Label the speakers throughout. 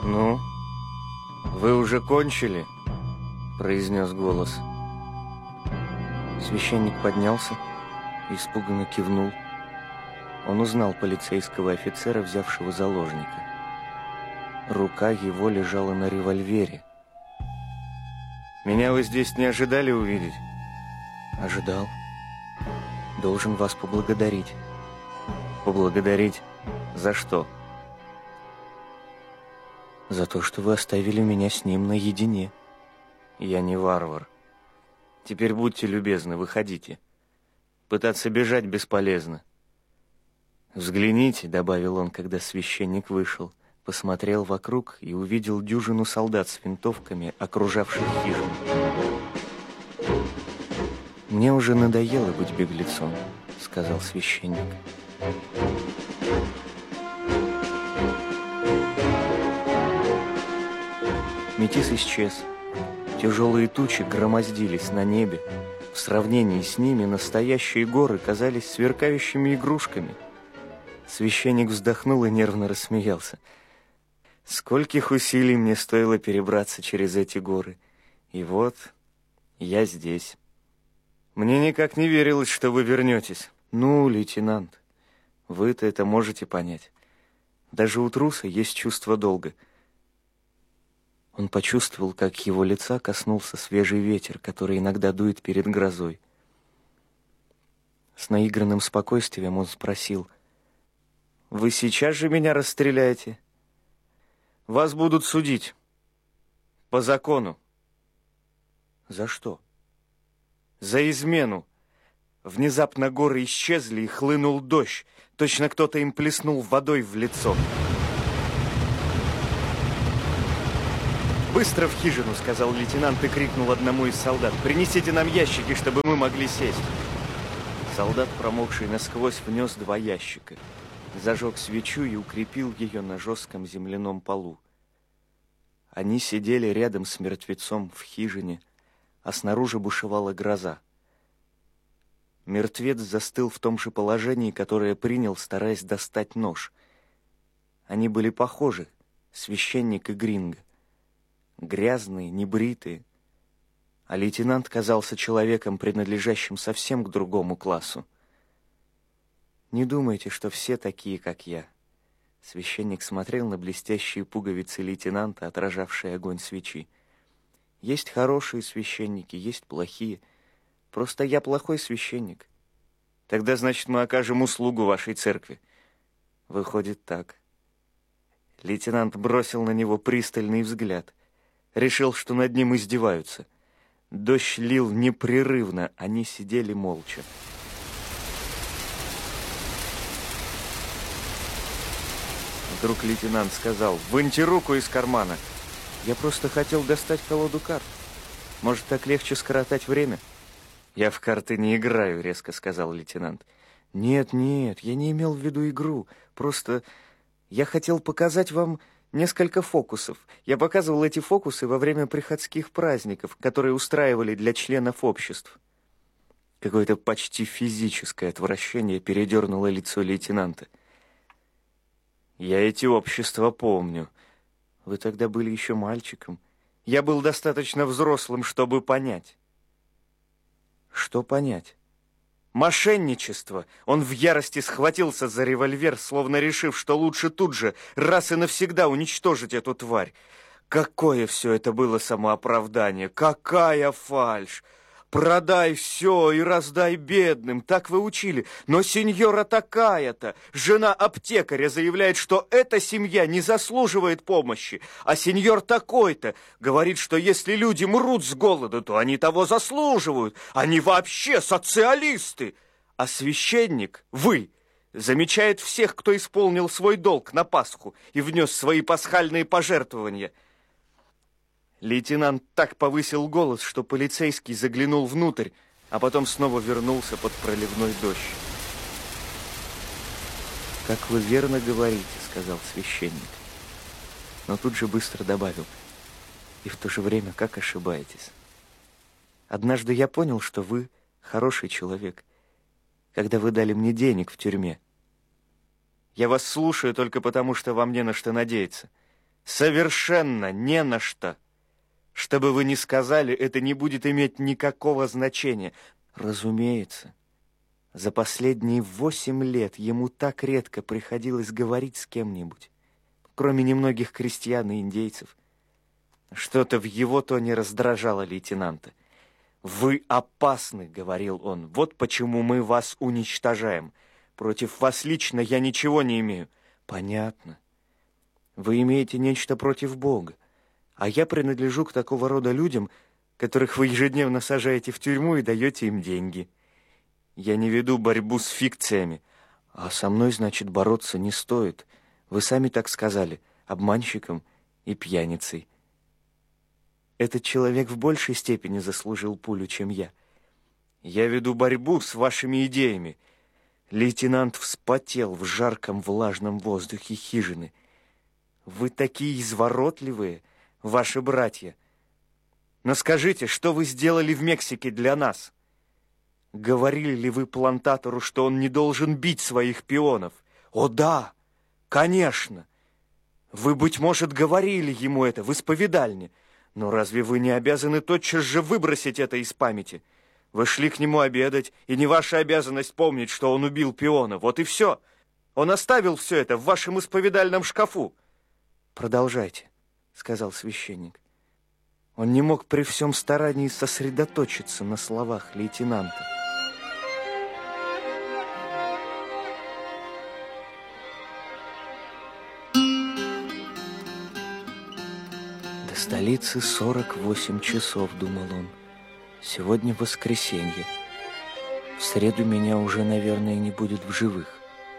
Speaker 1: «Ну, вы уже кончили?» – произнес голос. Священник поднялся и испуганно кивнул. Он узнал полицейского офицера, взявшего заложника. Рука его лежала на револьвере. «Меня вы здесь не ожидали увидеть?» «Ожидал. Должен вас поблагодарить». «Поблагодарить? За что?» «За то, что вы оставили меня с ним наедине». «Я не варвар. Теперь будьте любезны, выходите. Пытаться бежать бесполезно». «Взгляните», — добавил он, когда священник вышел, посмотрел вокруг и увидел дюжину солдат с винтовками, окружавших хижину. «Мне уже надоело быть беглецом», — сказал священник. Метис исчез. Тяжелые тучи громоздились на небе. В сравнении с ними настоящие горы казались сверкающими игрушками. Священник вздохнул и нервно рассмеялся. Скольких усилий мне стоило перебраться через эти горы. И вот я здесь. Мне никак не верилось, что вы вернетесь. Ну, лейтенант, вы-то это можете понять. Даже у труса есть чувство долга. Он почувствовал, как его лица коснулся свежий ветер, который иногда дует перед грозой. С наигранным спокойствием он спросил: «Вы сейчас же меня расстреляете? Вас будут судить. По закону». «За что?» «За измену». Внезапно горы исчезли, и хлынул дождь. Точно кто-то им плеснул водой в лицо. «Быстро в хижину», — сказал лейтенант и крикнул одному из солдат: «Принесите нам ящики, чтобы мы могли сесть». Солдат, промокший насквозь, внес 2 ящика. Зажег свечу и укрепил ее на жестком земляном полу. Они сидели рядом с мертвецом в хижине, а снаружи бушевала гроза. Мертвец застыл в том же положении, которое принял, стараясь достать нож. Они были похожи, священник и Гринго. Грязные, небритые. А лейтенант казался человеком, принадлежащим совсем к другому классу. «Не думайте, что все такие, как я». Священник смотрел на блестящие пуговицы лейтенанта, отражавшие огонь свечи. «Есть хорошие священники, есть плохие. Просто я плохой священник». «Тогда, значит, мы окажем услугу вашей церкви». «Выходит так». Лейтенант бросил на него пристальный взгляд. Решил, что над ним издеваются. Дождь лил непрерывно, они сидели молча. Вдруг лейтенант сказал: «Выньте руку из кармана». «Я просто хотел достать колоду карт. Может, так легче скоротать время?» «Я в карты не играю», — резко сказал лейтенант. «Нет, я не имел в виду игру. Просто я хотел показать вам несколько фокусов. Я показывал эти фокусы во время приходских праздников, которые устраивали для членов обществ». Какое-то почти физическое отвращение передернуло лицо лейтенанта. «Я эти общества помню. Вы тогда были еще мальчиком. Я был достаточно взрослым, чтобы понять». «Что понять?» «Мошенничество!» Он в ярости схватился за револьвер, словно решив, что лучше тут же раз и навсегда уничтожить эту тварь. Какое все это было самооправдание! Какая фальшь! «Продай все и раздай бедным», так вы учили. Но сеньора такая-то, жена аптекаря, заявляет, что эта семья не заслуживает помощи, а сеньор такой-то говорит, что если люди мрут с голоду, то они того заслуживают. Они вообще социалисты. А священник, вы, замечает всех, кто исполнил свой долг на Пасху и внес свои пасхальные пожертвования. Лейтенант так повысил голос, что полицейский заглянул внутрь, а потом снова вернулся под проливной дождь. «Как вы верно говорите», — сказал священник. Но тут же быстро добавил: «И в то же время, как ошибаетесь. Однажды я понял, что вы хороший человек, когда вы дали мне денег в тюрьме. Я вас слушаю только потому, что вам не на что надеяться. Совершенно не на что. Что бы вы ни сказали, это не будет иметь никакого значения. Разумеется, за последние 8 лет ему так редко приходилось говорить с кем-нибудь, кроме немногих крестьян и индейцев. Что-то в его тоне раздражало лейтенанта. «Вы опасны», — говорил он, — «вот почему мы вас уничтожаем. Против вас лично я ничего не имею». «Понятно. Вы имеете нечто против Бога, а я принадлежу к такого рода людям, которых вы ежедневно сажаете в тюрьму и даете им деньги. Я не веду борьбу с фикциями, а со мной, значит, бороться не стоит. Вы сами так сказали, обманщиком и пьяницей. Этот человек в большей степени заслужил пулю, чем я. Я веду борьбу с вашими идеями». Лейтенант вспотел в жарком влажном воздухе хижины. «Вы такие изворотливые, ваши братья. Но скажите, что вы сделали в Мексике для нас? Говорили ли вы плантатору, что он не должен бить своих пионов?» «О да, конечно. Вы, быть может, говорили ему это в исповедальне. Но разве вы не обязаны тотчас же выбросить это из памяти? Вы шли к нему обедать, и не ваша обязанность помнить, что он убил пиона. Вот и все. Он оставил все это в вашем исповедальном шкафу». «Продолжайте», — сказал священник. Он не мог при всем старании сосредоточиться на словах лейтенанта. До столицы 48 часов, думал он. Сегодня воскресенье. В среду меня уже, наверное, не будет в живых.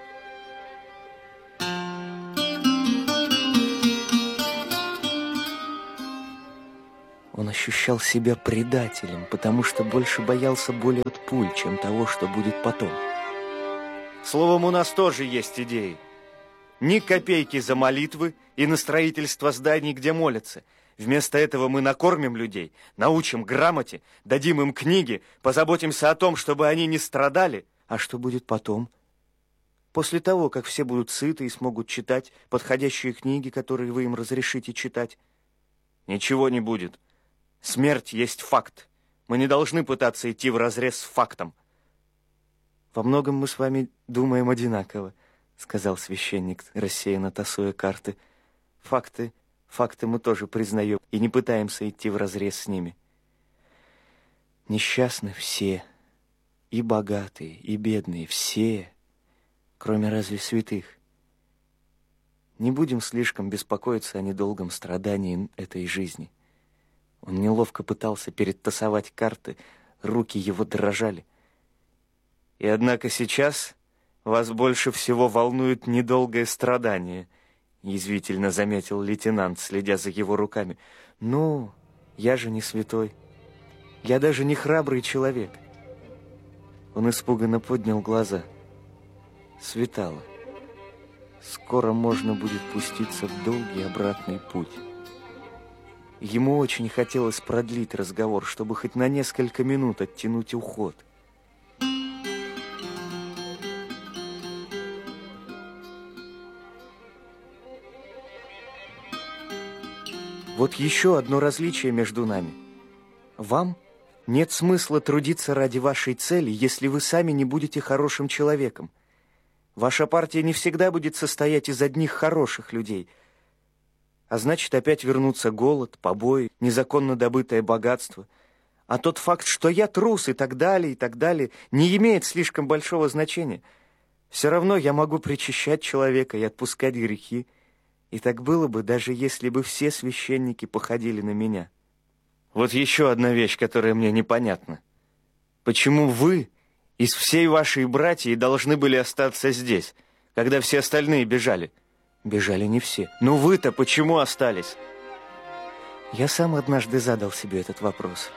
Speaker 1: Он ощущал себя предателем, потому что больше боялся боли от пуль, чем того, что будет потом. Словом, у нас тоже есть идеи. Ни копейки за молитвы и на строительство зданий, где молятся. Вместо этого мы накормим людей, научим грамоте, дадим им книги, позаботимся о том, чтобы они не страдали. А что будет потом? После того, как все будут сыты и смогут читать подходящие книги, которые вы им разрешите читать? Ничего не будет. Смерть есть факт. Мы не должны пытаться идти вразрез с фактом. Во многом мы с вами думаем одинаково, сказал священник, рассеянно тасуя карты. Факты мы тоже признаем и не пытаемся идти вразрез с ними. Несчастны все, и богатые, и бедные, все, кроме разве святых. Не будем слишком беспокоиться о недолгом страдании этой жизни. Он неловко пытался перетасовать карты, руки его дрожали. И однако сейчас вас больше всего волнует недолгое страдание, язвительно заметил лейтенант, следя за его руками. Ну, я же не святой. Я даже не храбрый человек. Он испуганно поднял глаза. Светало. Скоро можно будет пуститься в долгий обратный путь. Ему очень хотелось продлить разговор, чтобы хоть на несколько минут оттянуть уход. Вот еще одно различие между нами. Вам нет смысла трудиться ради вашей цели, если вы сами не будете хорошим человеком. Ваша партия не всегда будет состоять из одних хороших людей. А значит, опять вернутся голод, побои, незаконно добытое богатство. А тот факт, что я трус и так далее, не имеет слишком большого значения. Все равно я могу причащать человека и отпускать грехи. И так было бы, даже если бы все священники походили на меня. Вот еще одна вещь, которая мне непонятна. Почему вы из всей вашей братьи должны были остаться здесь, когда все остальные бежали? Бежали не все. Но вы-то почему остались? Я сам однажды задал себе этот вопрос.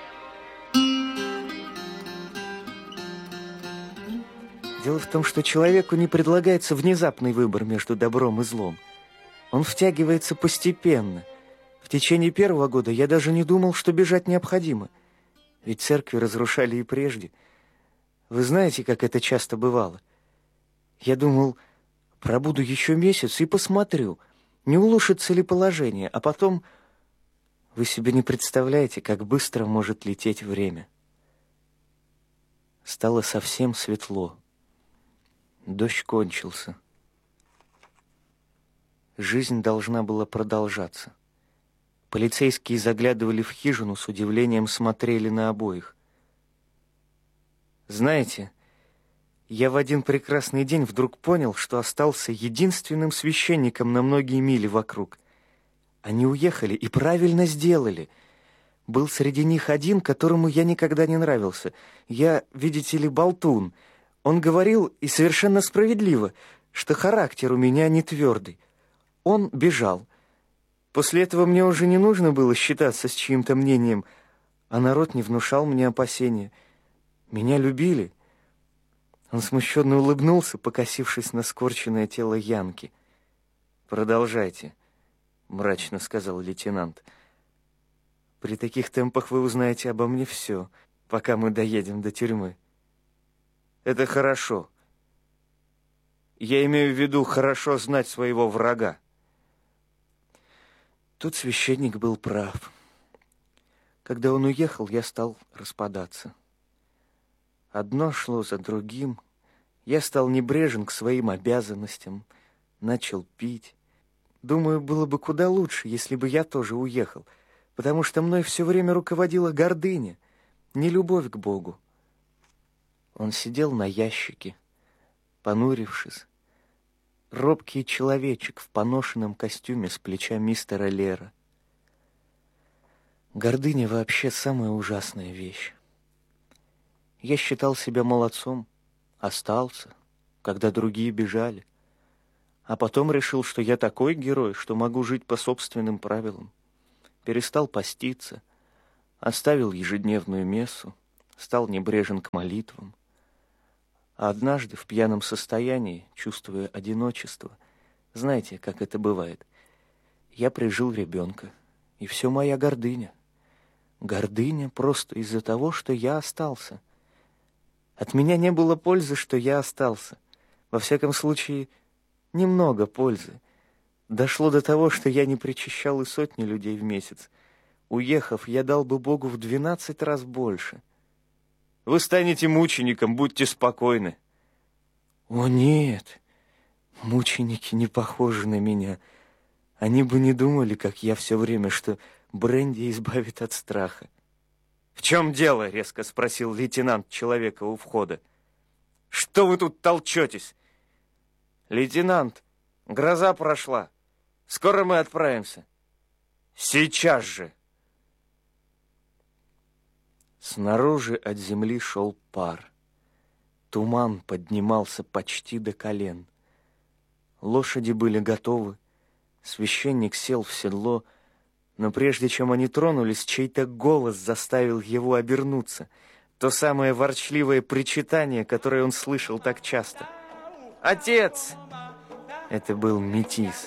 Speaker 1: Дело в том, что человеку не предлагается внезапный выбор между добром и злом. Он втягивается постепенно. В течение первого года я даже не думал, что бежать необходимо. Ведь церкви разрушали и прежде. Вы знаете, как это часто бывало. Я думал, пробуду еще месяц и посмотрю, Не улучшится ли положение, а потом... Вы себе не представляете, как быстро может лететь время. Стало совсем светло. Дождь кончился. Жизнь должна была продолжаться. Полицейские заглядывали в хижину, с удивлением смотрели на обоих. Знаете, я в один прекрасный день вдруг понял, что остался единственным священником на многие мили вокруг. Они уехали и правильно сделали. Был среди них один, которому я никогда не нравился. Я, видите ли, болтун. Он говорил, и совершенно справедливо, что характер у меня не твердый. Он бежал. После этого мне уже не нужно было считаться с чьим-то мнением, а народ не внушал мне опасения. Меня любили. Он смущенно улыбнулся, покосившись на скорченное тело Янки. «Продолжайте», — мрачно сказал лейтенант. «При таких темпах вы узнаете обо мне все, пока мы доедем до тюрьмы». «Это хорошо. Я имею в виду хорошо знать своего врага». Тут священник был прав. Когда он уехал, я стал распадаться. Одно шло за другим. Я стал небрежен к своим обязанностям, начал пить. Думаю, было бы куда лучше, если бы я тоже уехал, потому что мной все время руководила гордыня, нелюбовь к Богу. Он сидел на ящике, понурившись. Робкий человечек в поношенном костюме с плеча мистера Лера. Гордыня вообще самая ужасная вещь. Я считал себя молодцом, остался, когда другие бежали. А потом решил, что я такой герой, что могу жить по собственным правилам. Перестал поститься, оставил ежедневную мессу, стал небрежен к молитвам. А однажды в пьяном состоянии, чувствуя одиночество, знаете, как это бывает, я прижил ребенка, и все моя гордыня. Гордыня просто из-за того, что я остался. От меня не было пользы, что я остался. Во всяком случае, немного пользы. Дошло до того, что я не причащал и сотни людей в месяц. Уехав, я дал бы Богу в 12 раз больше. Вы станете мучеником, будьте спокойны. О, нет, мученики не похожи на меня. Они бы не думали, как я все время, что бренди избавит от страха. В чем дело? Резко спросил лейтенант человека у входа. Что вы тут толчетесь? Лейтенант, гроза прошла. Скоро мы отправимся. Сейчас же. Снаружи от земли шел пар. Туман поднимался почти до колен. Лошади были готовы. Священник сел в седло, но прежде чем они тронулись, чей-то голос заставил его обернуться. То самое ворчливое причитание, которое он слышал так часто. «Отец!» Это был Метис.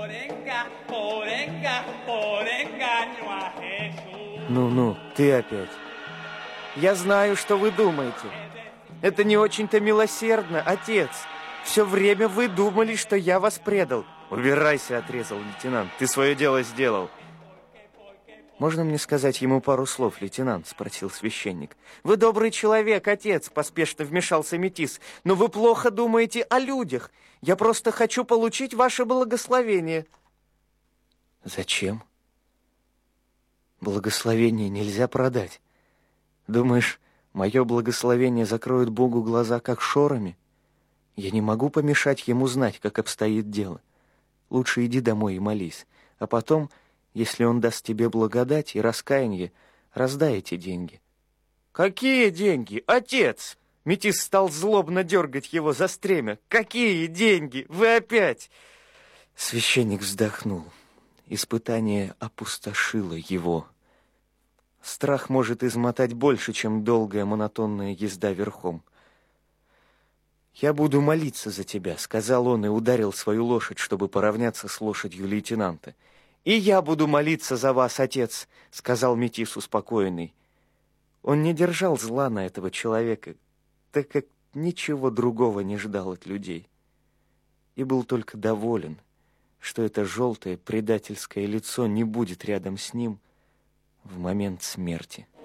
Speaker 1: «Ну-ну, ты опять». «Я знаю, что вы думаете. Это не очень-то милосердно, отец. Все время вы думали, что я вас предал». «Убирайся», — отрезал лейтенант. «Ты свое дело сделал». «Можно мне сказать ему пару слов, лейтенант?» — спросил священник. «Вы добрый человек, отец», — поспешно вмешался Метис. «Но вы плохо думаете о людях. Я просто хочу получить ваше благословение». «Зачем? Благословение нельзя продать. Думаешь, мое благословение закроет Богу глаза, как шорами? Я не могу помешать ему знать, как обстоит дело. Лучше иди домой и молись, а потом, если он даст тебе благодать и раскаяние, раздай эти деньги». «Какие деньги, отец?» Метис стал злобно дергать его за стремя. «Какие деньги? Вы опять?» Священник вздохнул. Испытание опустошило его. Страх может измотать больше, чем долгая монотонная езда верхом. «Я буду молиться за тебя», — сказал он и ударил свою лошадь, чтобы поравняться с лошадью лейтенанта. «И я буду молиться за вас, отец», — сказал Метис успокоенный. Он не держал зла на этого человека, так как ничего другого не ждал от людей. И был только доволен, что это желтое предательское лицо не будет рядом с ним в момент смерти.